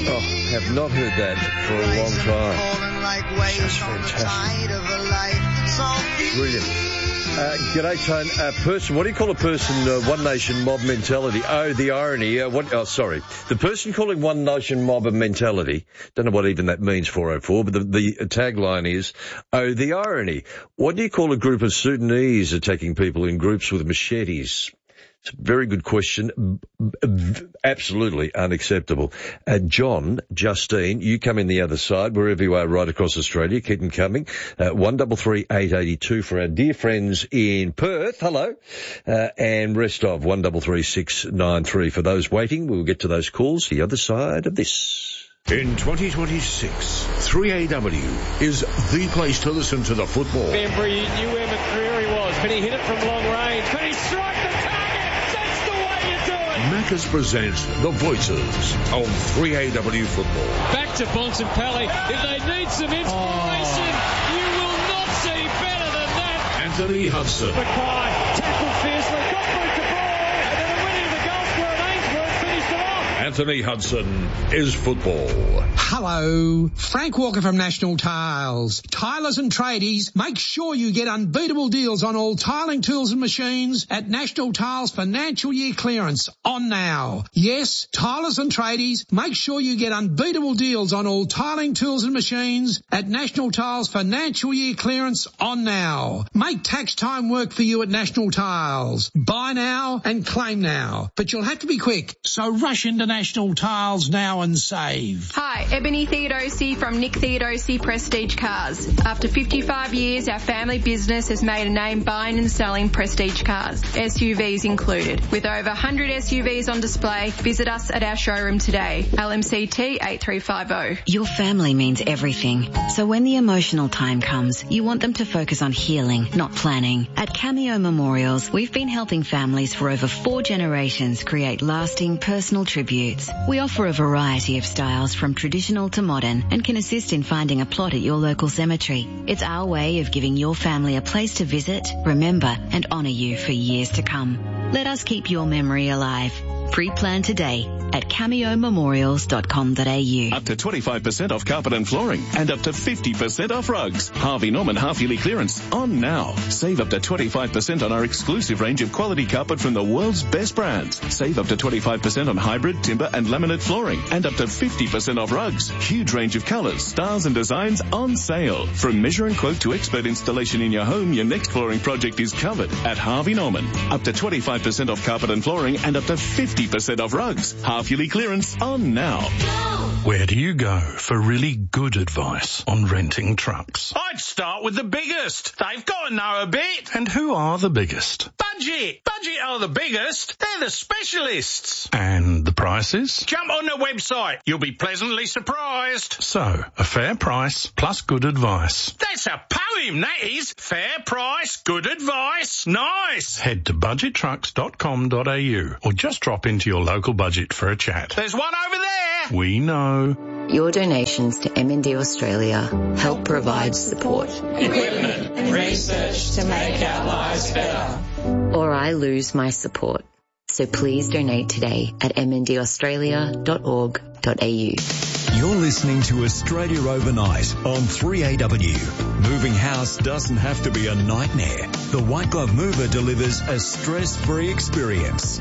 Oh, have not heard that for a long time. Just fantastic. Brilliant. G'day, Tone. What do you call a person, One Nation mob mentality? Oh, the irony. The person calling One Nation mob a mentality, don't know what even that means, 404, but the tagline is, oh, the irony. What do you call a group of Sudanese attacking people in groups with machetes? It's a very good question. Absolutely unacceptable. Justine, you come in the other side, wherever you are right across Australia. Keep them coming. 133-882 for our dear friends in Perth. Hello. And rest of 133-693 for those waiting. We'll get to those calls the other side of this. In 2026, 3AW is the place to listen to the football. Bembry knew where McCreary was, but he hit it from long range. Can he strike the target? That's the way you do it. Macca's presents the voices of 3AW football. Back to Bontempelli. If they need some inspiration, you will not see better than that. Anthony Hudson. Mackay tackled fiercely, got through to ball, and then the winning of the goal scorer Ainsworth finished it off. Anthony Hudson is football. Hello, Frank Walker from National Tiles. Tilers and tradies, make sure you get unbeatable deals on all tiling tools and machines at National Tiles financial year clearance on now. Yes, tilers and tradies, make sure you get unbeatable deals on all tiling tools and machines at National Tiles financial year clearance on now. Make tax time work for you at National Tiles. Buy now and claim now. But you'll have to be quick, so rush into National Tiles now and save. Hi, Ebony Theodosi from Nick Theodosi Prestige Cars. After 55 years, our family business has made a name buying and selling prestige cars, SUVs included. With over 100 SUVs on display, visit us at our showroom today, LMCT 8350. Your family means everything. So when the emotional time comes, you want them to focus on healing, not planning. At Cameo Memorials, we've been helping families for over 4 generations create lasting personal tributes. We offer a variety of styles from traditional to modern and can assist in finding a plot at your local cemetery. It's our way of giving your family a place to visit, remember and honour you for years to come. Let us keep your memory alive. Pre-plan today at cameomemorials.com.au. Up to 25% off carpet and flooring and up to 50% off rugs. Harvey Norman half-yearly clearance on now. Save up to 25% on our exclusive range of quality carpet from the world's best brands. Save up to 25% on hybrid, timber and laminate flooring and up to 50% off rugs. Huge range of colours, styles and designs on sale. From measure and quote to expert installation in your home, your next flooring project is covered at Harvey Norman. Up to 25% off carpet and flooring and up to 50% off rugs. Half-yearly clearance on now. Where do you go for really good advice on renting trucks? I'd start with the biggest. They've got to know a bit. And who are the biggest? Budget. Budget are the biggest. They're the specialists. And the prices? Jump on the website. You'll be pleasantly surprised. So, a fair price plus good advice. That's a poem, that is. Fair price, good advice. Nice. Head to budgettrucks.com.au or just drop into your local budget for a chat. There's one over there. We know. Your donations to MND Australia help provide support, equipment and research to make our lives better. or I lose my support. So please donate today at mndaustralia.org.au. You're listening to Australia Overnight on 3AW. Moving house doesn't have to be a nightmare. The White Glove Mover delivers a stress-free experience.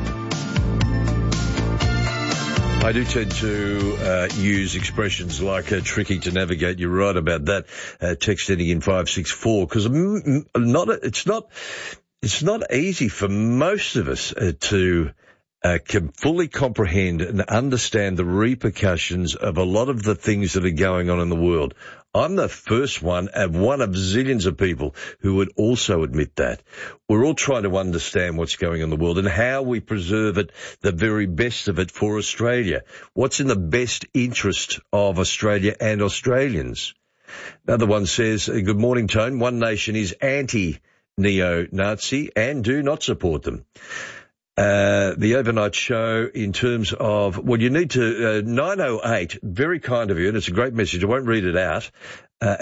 I do tend to use expressions like tricky to navigate. You're right about that. Text ending in 564 because it's not easy for most of us to can fully comprehend and understand the repercussions of a lot of the things that are going on in the world. I'm the first one of zillions of people who would also admit that. We're all trying to understand what's going on in the world and how we preserve it, the very best of it for Australia. What's in the best interest of Australia and Australians? Another one says, good morning, Tone. One Nation is anti-neo-Nazi and do not support them. The overnight show in terms of, well, you need to, 908, very kind of you, and it's a great message. I won't read it out.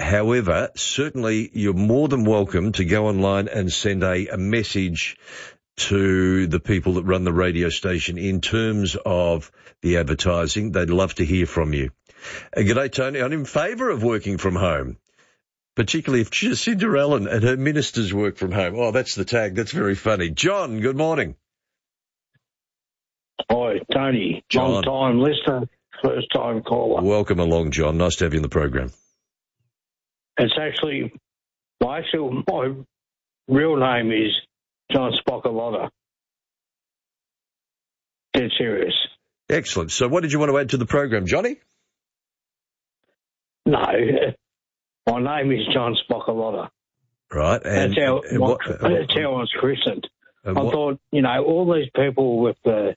However, certainly you're more than welcome to go online and send a message to the people that run the radio station in terms of the advertising. They'd love to hear from you. G'day, Tony. I'm in favour of working from home, particularly if Jacinda Allen and her ministers work from home. Oh, that's the tag. That's very funny. John, good morning. Hi, Tony. John. Long-time listener, first-time caller. Welcome along, John. Nice to have you in the program. It's actually, my real name is John Spockalotta. Dead serious. Excellent. So what did you want to add to the program, Johnny? No, my name is John Spockalotta. Right. And that's how I was christened. I thought, all these people with the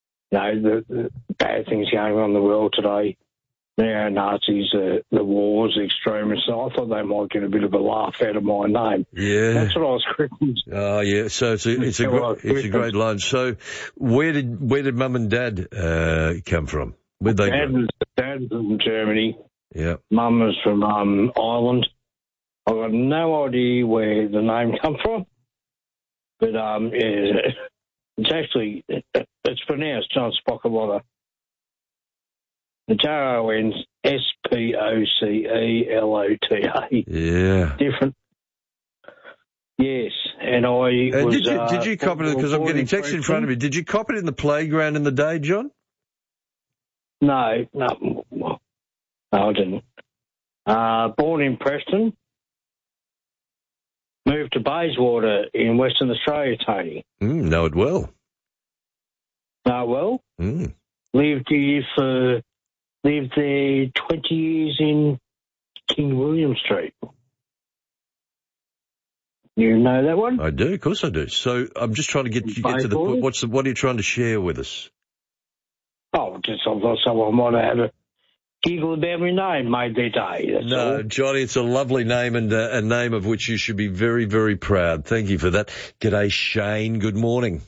bad things going on in the world today, neo-Nazis, the wars, the extremists, I thought they might get a bit of a laugh out of my name. Yeah. That's what I was christened. Oh, yeah. So it's a great line. So where did Mum and Dad come from? Where'd they go? Dad was from Germany. Yeah. Mum was from Ireland. I've got no idea where the name come from, but it's actually it's pronounced John Spockalotta. The JONSPOCELOTA. Yeah. Different. Yes, and I was... Did you cop it, because I'm getting text in front of me, did you cop it in the playground in the day, John? No, I didn't. Born in Preston. Moved to Bayswater in Western Australia, Tony. Know it well. Know it well? Lived there 20 years in King William Street. You know that one? I do, of course I do. So I'm just trying to get to the point. What are you trying to share with us? Oh, just I thought someone might have a giggle about my name, made their day. That's all. Johnny, it's a lovely name and a name of which you should be very, very proud. Thank you for that. G'day, Shane. Good morning.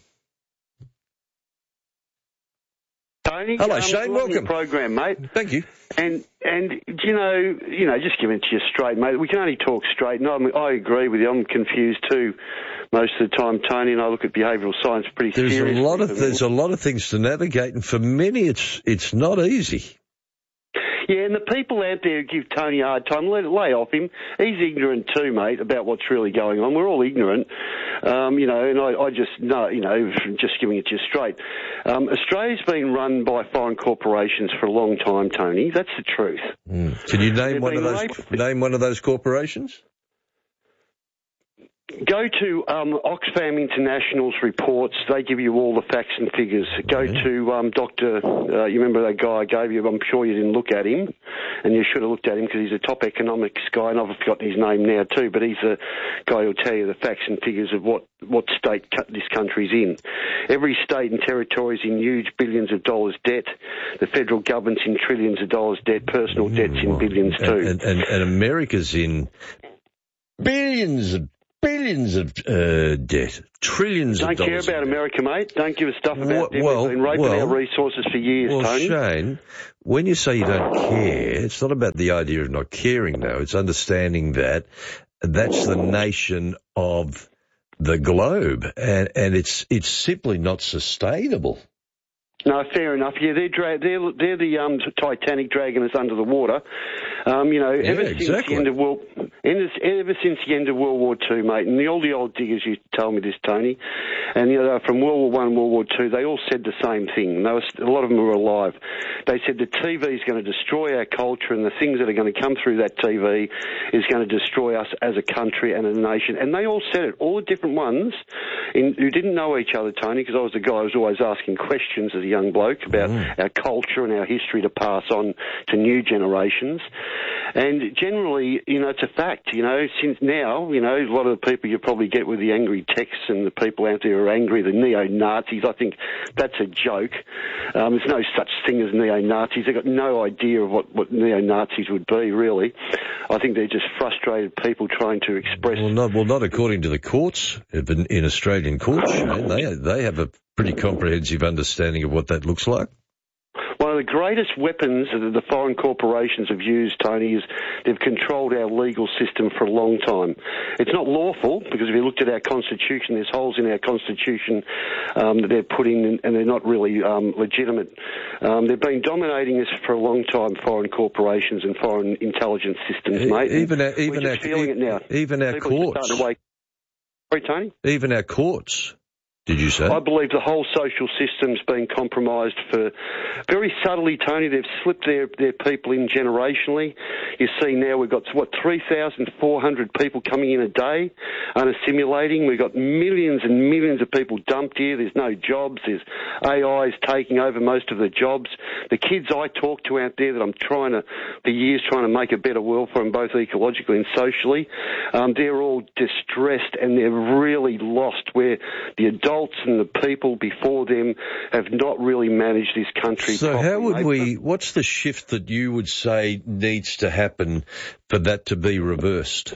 Tony, hello, Shane. Welcome. Program, mate. Thank you. And you know, just giving it to you straight, mate. We can only talk straight. And I agree with you. I'm confused too most of the time, Tony. And I look at behavioural science pretty seriously. There's a lot of things to navigate, and for many, it's not easy. Yeah, and the people out there who give Tony a hard time, lay off him. He's ignorant too, mate, about what's really going on. We're all ignorant, and I just know, just giving it to you straight. Australia's been run by foreign corporations for a long time, Tony. That's the truth. Can you name one of those corporations? Go to Oxfam International's reports. They give you all the facts and figures. Go to Dr. You remember that guy I gave you? I'm sure you didn't look at him, and you should have looked at him because he's a top economics guy, and I've forgotten his name now too, but he's the guy who'll tell you the facts and figures of what state this country's in. Every state and territory is in huge billions of dollars debt. The federal government's in trillions of dollars debt. Personal debt's in billions too. And America's in billions of debt, trillions of dollars. Don't care about America, mate. Don't give a stuff about them. We've been raping our resources for years, Tony. Shane, when you say you don't care, it's not about the idea of not caring, though. It's understanding that that's the nation of the globe, and it's simply not sustainable. No, fair enough. Yeah, they're the Titanic dragging us under the water. Ever since the end of World War II, mate, and all the old diggers used to tell me this, Tony, and from World War I and World War II, they all said the same thing. A lot of them were alive. They said the TV is going to destroy our culture, and the things that are going to come through that TV is going to destroy us as a country and a nation. And they all said it, all the different ones who didn't know each other, Tony, because I was the guy who was always asking questions as a young bloke about our culture and our history to pass on to new generations. And generally, it's a fact, since now, a lot of the people you probably get with the angry texts and the people out there who are angry, the neo-Nazis, I think that's a joke. There's no such thing as neo-Nazis. They've got no idea of what neo-Nazis would be, really. I think they're just frustrated people trying to express... Well, not according to the courts in Australian courts, Shane. They have a pretty comprehensive understanding of what that looks like. One of of the greatest weapons that the foreign corporations have used, Tony, is they've controlled our legal system for a long time. It's not lawful, because if you looked at our Constitution, there's holes in our Constitution that they're putting, and they're not really legitimate. They've been dominating us for a long time, foreign corporations and foreign intelligence systems, mate. We're just feeling it now. Even our courts. Sorry, Tony? Even our courts. Did you say? I believe the whole social system's been compromised for very subtly, Tony. They've slipped their people in generationally. You see now we've got, 3,400 people coming in a day unassimilating. We've got millions and millions of people dumped here. There's no jobs. There's AIs taking over most of the jobs. The kids I talk to out there that I'm trying to make a better world for them, both ecologically and socially, they're all distressed and they're really lost, where the adults and the people before them have not really managed this country so properly. How would what's the shift that you would say needs to happen for that to be reversed?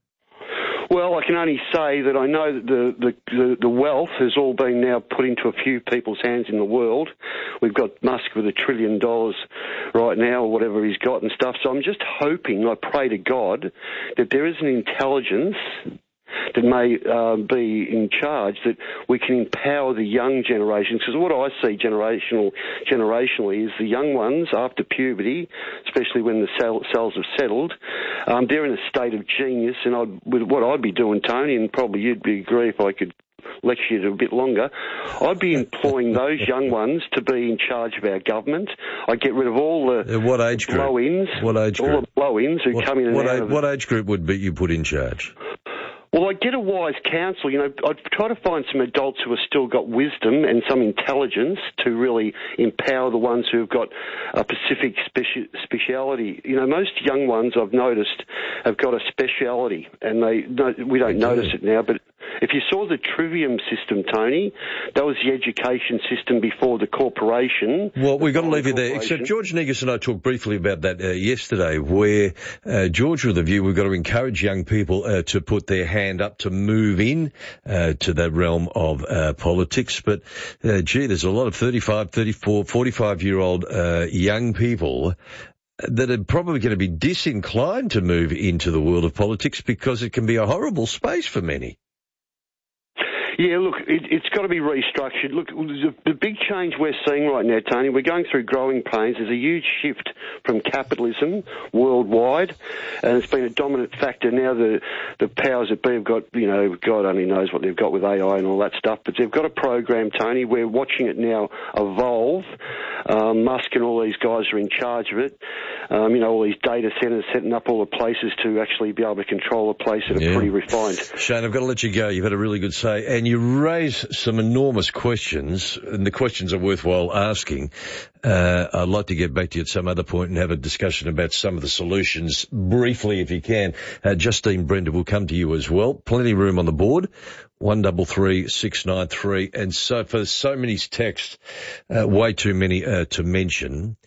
Well, I can only say that I know that the wealth has all been now put into a few people's hands in the world. We've got Musk with $1 trillion right now, or whatever he's got and stuff. So I'm just hoping, I pray to God, that there is an intelligence that may be in charge, that we can empower the young generations. Because what I see generationally is the young ones after puberty, especially when the cells have settled, they're in a state of genius. And what I'd be doing, Tony, and probably you'd agree if I could lecture you a bit longer, I'd be employing those young ones to be in charge of our government. I'd get rid of all the what age group? blow-ins. What age group? All the blow-ins who come in and out of What age group would you put in charge? Well, I'd get a wise counsel. I'd try to find some adults who have still got wisdom and some intelligence to really empower the ones who have got a specific speciality. Most young ones I've noticed have got a speciality, and we don't notice it now, but if you saw the trivium system, Tony, that was the education system before the corporation. Well, we've got to leave you there. Except George Negus and I talked briefly about that yesterday, where George with the view we've got to encourage young people to put their hand up to move in to that realm of politics. But, there's a lot of 35, 34, 45-year-old young people that are probably going to be disinclined to move into the world of politics because it can be a horrible space for many. Yeah, look, it's got to be restructured. Look, the big change we're seeing right now, Tony, we're going through growing pains. There's a huge shift from capitalism worldwide, and it's been a dominant factor. Now the powers that be have got, God only knows what they've got with AI and all that stuff, but they've got a program, Tony. We're watching it now evolve. Musk and all these guys are in charge of it. All these data centers setting up all the places to actually be able to control a place that are pretty refined. Shane, I've got to let you go. You've had a really good say. And you raise some enormous questions, and the questions are worthwhile asking. I'd like to get back to you at some other point and have a discussion about some of the solutions briefly, if you can. Justine Brenda will come to you as well. Plenty of room on the board. 133 693. And so for so many texts, way too many to mention.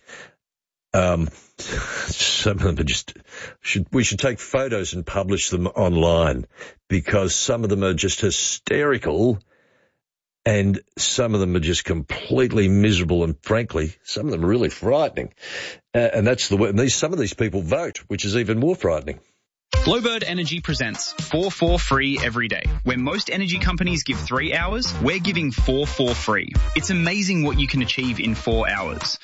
Some of them are just, we should take photos and publish them online, because some of them are just hysterical and some of them are just completely miserable, and frankly, some of them are really frightening. And that's the way, and some of these people vote, which is even more frightening. Glowbird Energy presents 4 for free every day. Where most energy companies give 3 hours, we're giving 4 for free. It's amazing what you can achieve in 4 hours.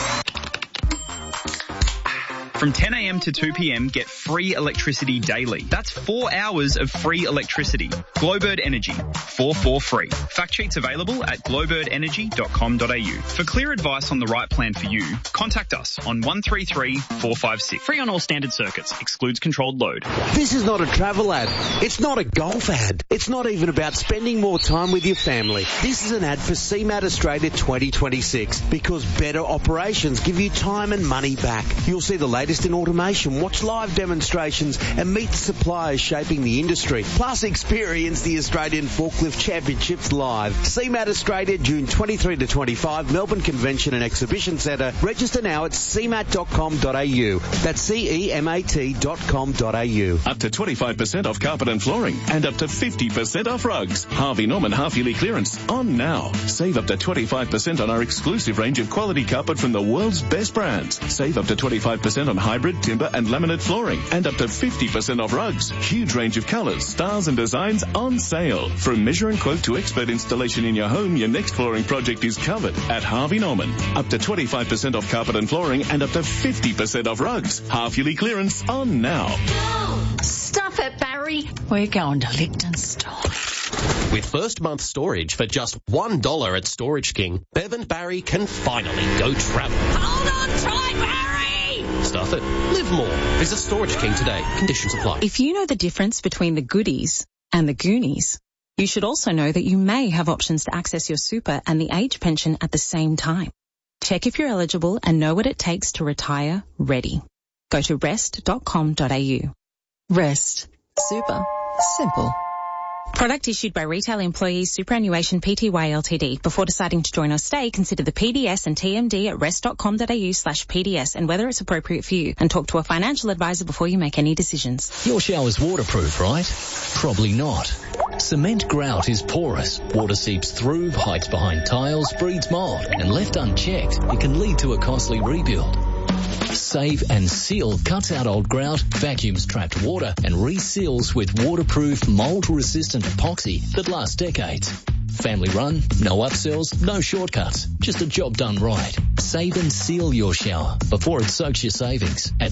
From 10 a.m. to 2 p.m, get free electricity daily. That's 4 hours of free electricity. Glowbird Energy, 4 for free. Fact sheets available at glowbirdenergy.com.au. For clear advice on the right plan for you, contact us on 133 456. Free on all standard circuits. Excludes controlled load. This is not a travel ad. It's not a golf ad. It's not even about spending more time with your family. This is an ad for CMAT Australia 2026, because better operations give you time and money back. You'll see the latest latest in automation, watch live demonstrations and meet the suppliers shaping the industry. Plus experience the Australian Forklift Championships live. CMAT Australia, June 23 to 25, Melbourne Convention and Exhibition Centre. Register now at cmat.com.au. That's CEMAT.com.au. Up to 25% off carpet and flooring and up to 50% off rugs. Harvey Norman half-yearly clearance on now. Save up to 25% on our exclusive range of quality carpet from the world's best brands. Save up to 25% on hybrid, timber and laminate flooring and up to 50% off rugs. Huge range of colours, styles and designs on sale. From measure and quote to expert installation in your home, your next flooring project is covered at Harvey Norman. Up to 25% off carpet and flooring and up to 50% off rugs. Half-yearly clearance on now. Stuff it, Barry. We're going to Lichtenstein. With first month storage for just $1 at Storage King, Bev and Barry can finally go travel. Hold on tight, Barry! Stuff it. Live more. Visit Storage King today. Conditions apply. If you know the difference between the goodies and the Goonies, you should also know that you may have options to access your super and the age pension at the same time. Check if you're eligible and know what it takes to retire ready. Go to rest.com.au. Rest. Super. Simple. Product issued by Retail Employees Superannuation Pty Ltd. Before deciding to join or stay, consider the PDS and TMD at rest.com.au/PDS and whether it's appropriate for you, and talk to a financial advisor before you make any decisions. Your shower's waterproof, right? Probably not. Cement grout is porous. Water seeps through, hides behind tiles, breeds mold, and left unchecked, it can lead to a costly rebuild. Save and Seal cuts out old grout, vacuums trapped water, and reseals with waterproof, mold-resistant epoxy that lasts decades. Family run, no upsells, no shortcuts, just a job done right. Save and seal your shower before it soaks your savings at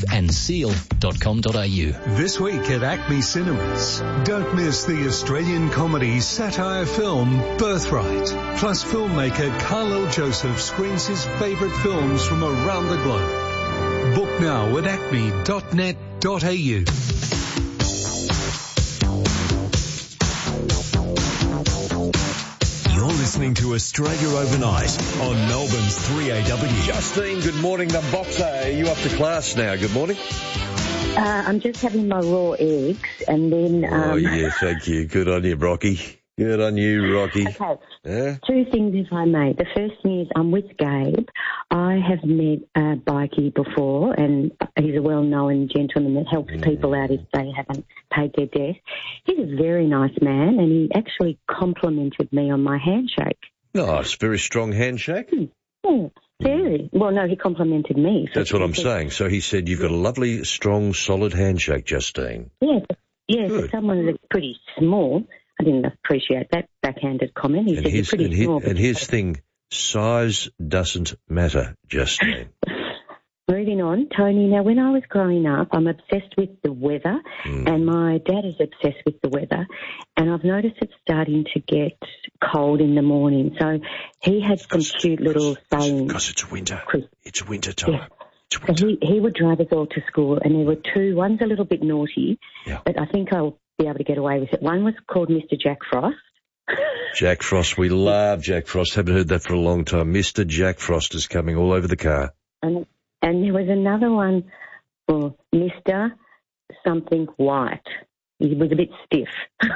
saveandseal.com.au. This week at Acme Cinemas, don't miss the Australian comedy satire film Birthright. Plus filmmaker Carl Joseph screens his favourite films from around the globe. Book now at acme.net.au. Listening to Australia Overnight on Melbourne's 3AW. Justine, good morning. The boxer, are you up to class now? Good morning. I'm just having my raw eggs and then... oh, yeah, thank you. Good on you, Rocky. Good on you, Rocky. Okay. Yeah? Two things, if I may. The first thing is I'm with Gabe. I have met Bikey before, and he's a well-known gentleman that helps people out if they haven't paid their debt. He's a very nice man, and he actually complimented me on my handshake. Oh, it's a very strong handshake. Yeah, very. Well, no, he complimented me. That's what I'm saying. So he said you've got a lovely, strong, solid handshake, Justine. Yeah, for someone that's pretty small. I didn't appreciate that backhanded comment. He said you're pretty small. And his thing, size doesn't matter, Justine. Moving on, Tony, now when I was growing up, I'm obsessed with the weather, and my dad is obsessed with the weather, and I've noticed it's starting to get cold in the morning. So he had some cute little sayings. Because it's winter. It's winter time. Yeah. So he would drive us all to school, and there were two. One's a little bit naughty, but I think I'll be able to get away with it. One was called Mr. Jack Frost. Jack Frost, we love Jack Frost. Haven't heard that for a long time. Mr. Jack Frost is coming all over the car. And there was another one for Mr. something white. He was a bit stiff.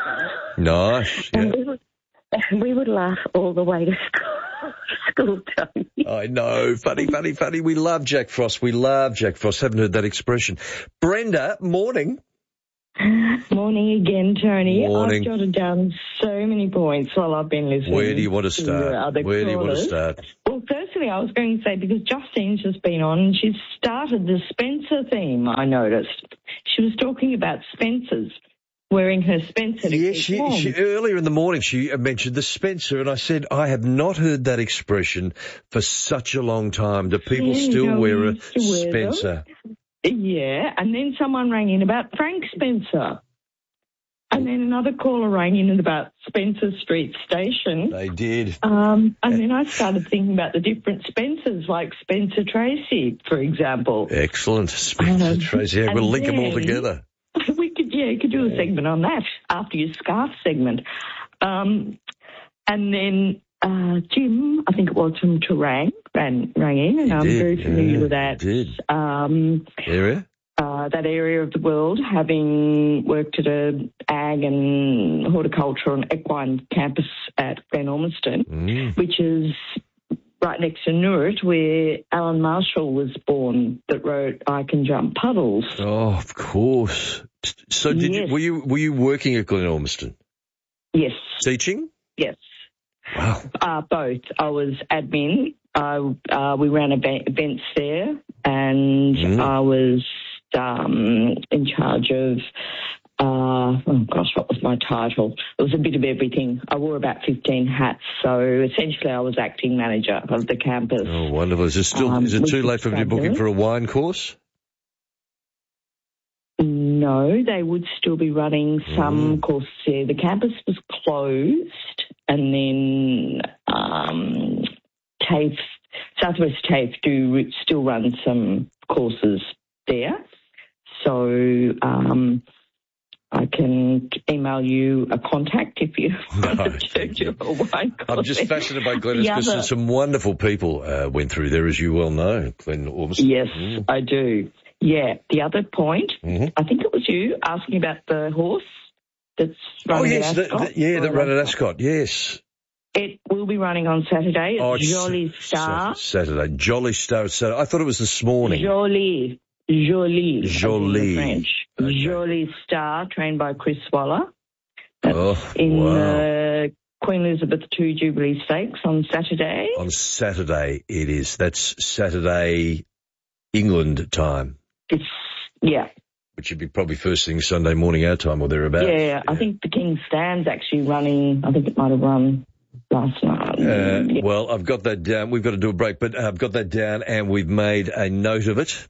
Nice. Yeah. And we would laugh all the way to school, Tony. I know. Funny. We love Jack Frost. Haven't heard that expression. Brenda, morning. Morning again, Tony. Morning. I've jotted down so many points while I've been listening. Where do you want to start? Well, firstly, I was going to say, because Justine's just been on, and she's started the Spencer theme, I noticed. She was talking about Spencer's, wearing her Spencer to keep warm. She earlier in the morning she mentioned the Spencer, and I said, I have not heard that expression for such a long time. Do people still wear a Spencer? Yeah, and then someone rang in about Frank Spencer. And then another caller rang in about Spencer Street Station. They did. And then I started thinking about the different Spencers, like Spencer Tracy, for example. Excellent. Spencer Tracy. Yeah, we'll link them all together. We could do a segment on that after your scarf segment. And then Jim, I think it was from Terang, rang in, and I'm very familiar with that area. That area of the world, having worked at a ag and horticulture and equine campus at Glen Ormiston, which is right next to Noorit, where Alan Marshall was born, that wrote "I Can Jump Puddles." Oh, of course. So, were you working at Glen Ormiston? Yes. Teaching? Yes. Wow. Both. I was admin. We ran events there, and I was in charge of, what was my title? It was a bit of everything. I wore about 15 hats, so essentially I was acting manager of the campus. Oh, wonderful. Is it too late for me to book in for a wine course? No, they would still be running some courses there. The campus was closed, and then Southwest TAFE do still run some courses there. So I can email you a contact if you want to do a wine course. I'm just fascinated by Glen because some wonderful people went through there, as you well know, Glen Ormiston. Yes, I do. Yeah. The other point, I think it was you asking about the horse that's running at Ascot. That ran at Ascot, yes. It will be running on Saturday. It's Jolie Star. Saturday. Jolie Star. I thought it was this morning. Jolie. French. Okay. Jolie Star, trained by Chris Waller. In Queen Elizabeth II Jubilee Stakes on Saturday. On Saturday it is. That's Saturday England time. Which would be probably first thing Sunday morning our time or thereabouts. Yeah, I think the King's Stand's actually running. I think it might have run last night. Well, I've got that down. We've got to do a break, but I've got that down and we've made a note of it.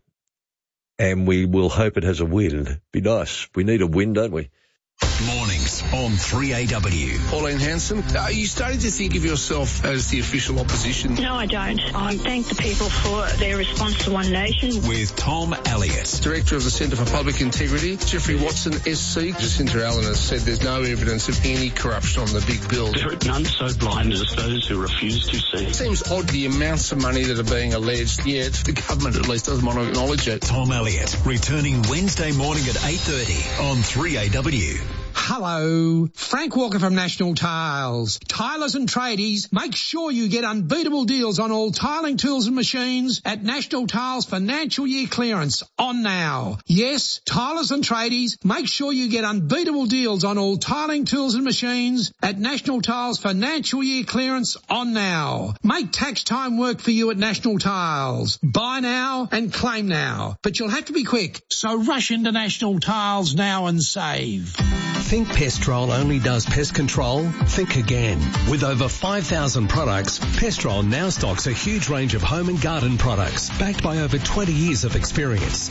And we will hope it has a win. Be nice. We need a win, don't we? Mornings on 3AW. Pauline Hanson, are you starting to think of yourself as the official opposition? No, I don't. I thank the people for their response to One Nation. With Tom Elliott. Director of the Centre for Public Integrity, Jeffrey Watson, SC. Jacinta Allen has said there's no evidence of any corruption on the big bill. There are none so blind as those who refuse to see. It seems odd the amounts of money that are being alleged, yet the government at least doesn't want to acknowledge it. Tom Elliott, returning Wednesday morning at 8:30 on 3AW. Hello, Frank Walker from National Tiles. Tilers and tradies, make sure you get unbeatable deals on all tiling tools and machines at National Tiles Financial Year Clearance on now. Yes, tilers and tradies, make sure you get unbeatable deals on all tiling tools and machines at National Tiles Financial Year Clearance on now. Make tax time work for you at National Tiles. Buy now and claim now, but you'll have to be quick, so rush into National Tiles now and save. Think Pestrol only does pest control? Think again. With over 5,000 products, Pestrol now stocks a huge range of home and garden products, backed by over 20 years of experience.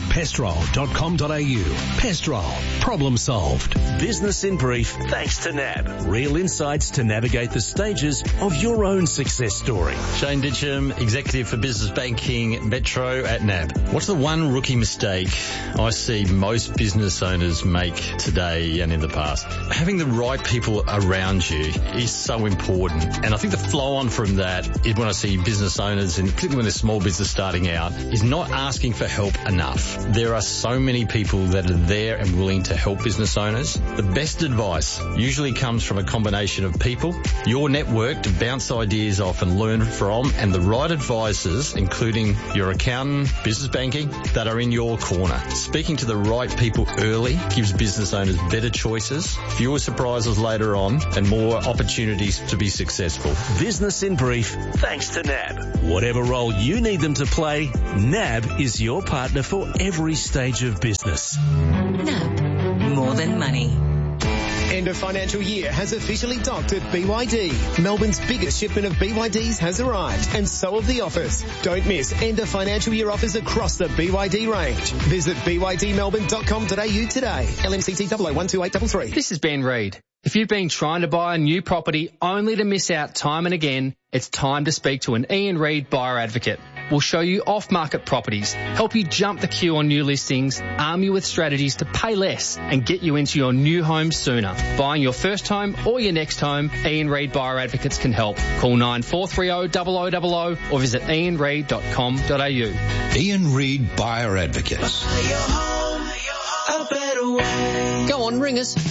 Pestrol.com.au. Pestrol. Problem solved. Business in brief, thanks to NAB. Real insights to navigate the stages of your own success story. Shane Ditcham, Executive for Business Banking Metro at NAB. What's the one rookie mistake I see most business owners make today and in the past? Having the right people around you is so important. And I think the flow on from that is when I see business owners, and particularly when they're small business starting out, is not asking for help enough. There are so many people that are there and willing to help business owners. The best advice usually comes from a combination of people, your network to bounce ideas off and learn from, and the right advisors, including your accountant, business banking, that are in your corner. Speaking to the right people early gives business owners better choices, fewer surprises later on, and more opportunities to be successful. Business in brief, thanks to NAB. Whatever role you need them to play, NAB is your partner for every stage of business. NAB. More than money. End of financial year has officially docked at BYD. Melbourne's biggest shipment of BYDs has arrived, and so have the offers. Don't miss end of financial year offers across the BYD range. Visit bydmelbourne.com.au today. LMCT 001283. This is Ben Reid. If you've been trying to buy a new property only to miss out time and again, it's time to speak to an Ian Reid buyer advocate. will show you off-market properties, help you jump the queue on new listings, arm you with strategies to pay less and get you into your new home sooner. Buying your first home or your next home, Ian Reid Buyer Advocates can help. Call 9430 0000 or visit ianreid.com.au. Ian Reid Buyer Advocates. Go on, ring us.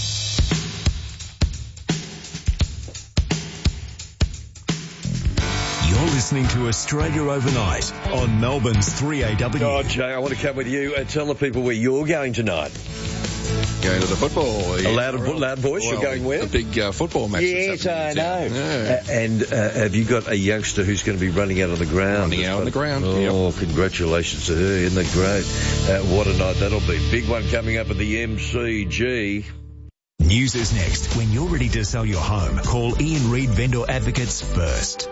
You're listening to Australia Overnight on Melbourne's 3AW. Oh, Jay, I want to come with you and tell the people where you're going tonight. Going to the football. A loud voice. You're going where? A big football match. Yes, I know. Yeah. And have you got a youngster who's going to be running out on the ground? Running out on the ground. Oh, yep. Congratulations to her. Isn't that great? What a night that'll be. Big one coming up at the MCG. News is next. When you're ready to sell your home, call Ian Reid Vendor Advocates first.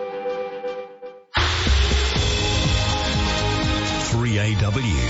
3AW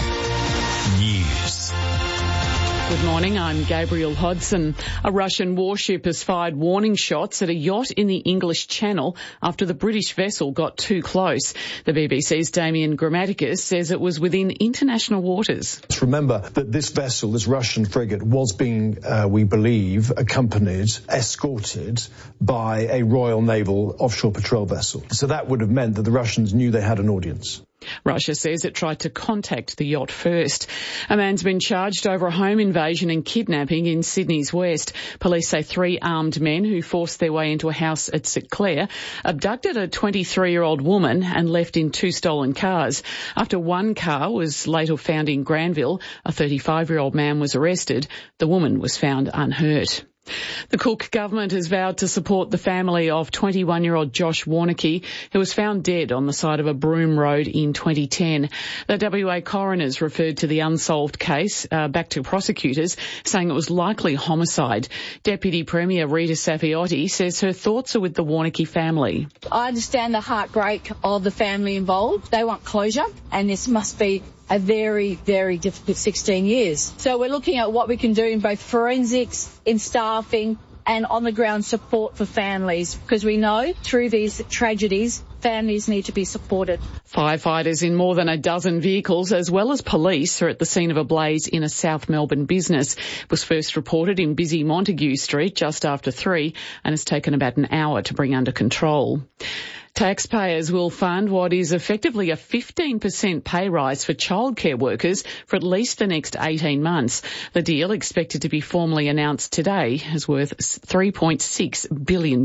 News. Good morning, I'm Gabrielle Hodson. A Russian warship has fired warning shots at a yacht in the English Channel after the British vessel got too close. The BBC's Damien Grammaticus says it was within international waters. Let's remember that this vessel, this Russian frigate, was being, we believe, escorted by a Royal Naval offshore patrol vessel. So that would have meant that the Russians knew they had an audience. Russia says it tried to contact the yacht first. A man's been charged over a home invasion and kidnapping in Sydney's west. Police say 3 armed men who forced their way into a house at St Clair abducted a 23-year-old woman and left in 2 stolen cars. After one car was later found in Granville, a 35-year-old man was arrested. The woman was found unhurt. The Cook government has vowed to support the family of 21-year-old Josh Warneke, who was found dead on the side of a Broome Road in 2010. The WA coroners referred to the unsolved case back to prosecutors, saying it was likely homicide. Deputy Premier Rita Safiotti says her thoughts are with the Warneke family. I understand the heartbreak of the family involved. They want closure, and this must be a very, very difficult 16 years. So we're looking at what we can do in both forensics, in staffing and on-the-ground support for families, because we know through these tragedies, families need to be supported. Firefighters in more than a dozen vehicles, as well as police, are at the scene of a blaze in a South Melbourne business. It was first reported in busy Montague Street just after 3 and has taken about an hour to bring under control. Taxpayers will fund what is effectively a 15% pay rise for childcare workers for at least the next 18 months. The deal, expected to be formally announced today, is worth $3.6 billion.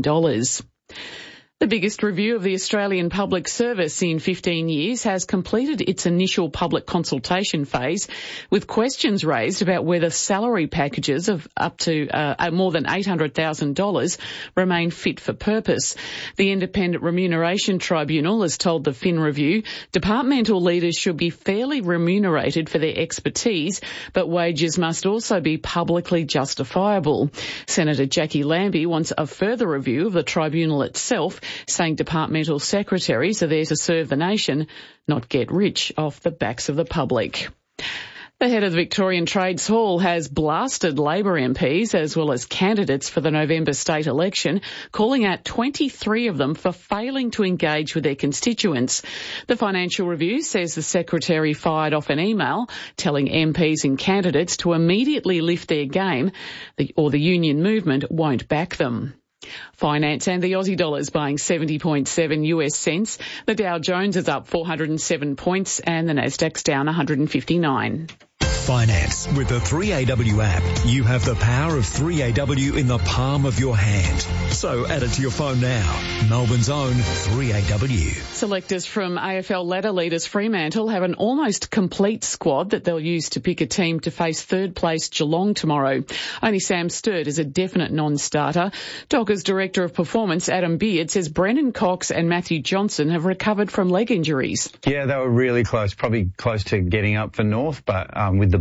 The biggest review of the Australian Public Service in 15 years has completed its initial public consultation phase, with questions raised about whether salary packages of up to more than $800,000 remain fit for purpose. The Independent Remuneration Tribunal has told the Fin Review departmental leaders should be fairly remunerated for their expertise, but wages must also be publicly justifiable. Senator Jackie Lambie wants a further review of the tribunal itself, saying departmental secretaries are there to serve the nation, not get rich off the backs of the public. The head of the Victorian Trades Hall has blasted Labor MPs as well as candidates for the November state election, calling out 23 of them for failing to engage with their constituents. The Financial Review says the secretary fired off an email telling MPs and candidates to immediately lift their game, or the union movement won't back them. Finance and the Aussie dollar is buying 70.7 US cents. The Dow Jones is up 407 points and the Nasdaq's down 159. Finance. With the 3AW app, you have the power of 3AW in the palm of your hand. So add it to your phone now. Melbourne's own 3AW. Selectors from AFL ladder leaders Fremantle have an almost complete squad that they'll use to pick a team to face third place Geelong tomorrow. Only Sam Sturt is a definite non-starter. Dockers Director of Performance Adam Beard says Brendan Cox and Matthew Johnson have recovered from leg injuries. Yeah, they were really close, probably close to getting up for North, but with the